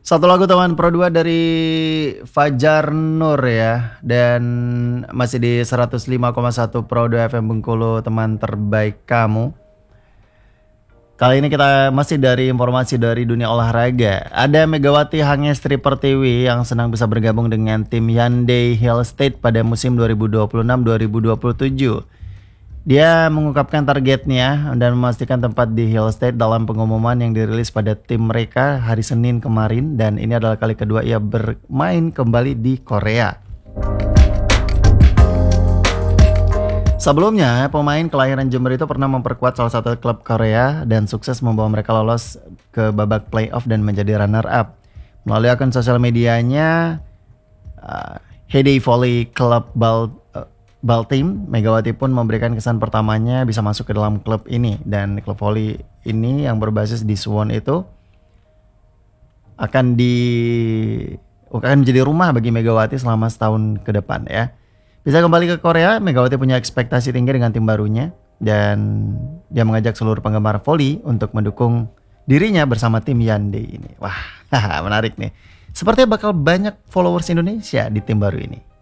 Satu lagu teman Pro 2 dari Fajar Nur ya. Dan masih di 105,1 Pro 2 FM Bengkulu, teman terbaik kamu. Kali ini kita masih dari informasi dari dunia olahraga. Ada Megawati Hangestri Pertiwi yang senang bisa bergabung dengan tim Hyundai Hill State pada musim 2026-2027. Dia mengungkapkan targetnya dan memastikan tempat di Hill State dalam pengumuman yang dirilis pada tim mereka hari Senin kemarin, dan ini adalah kali kedua ia bermain kembali di Korea. Sebelumnya, pemain kelahiran Jember itu pernah memperkuat salah satu klub Korea dan sukses membawa mereka lolos ke babak playoff dan menjadi runner up. Melalui akun sosial medianya, Hyundai Volley Club Baltim, Megawati pun memberikan kesan pertamanya bisa masuk ke dalam klub ini, dan klub volley ini yang berbasis di Suwon itu akan menjadi rumah bagi Megawati selama setahun ke depan ya. Bisa kembali ke Korea, Megawati punya ekspektasi tinggi dengan tim barunya, dan dia mengajak seluruh penggemar volley untuk mendukung dirinya bersama tim Hyundai ini. Wah, menarik nih. Sepertinya bakal banyak followers Indonesia di tim baru ini.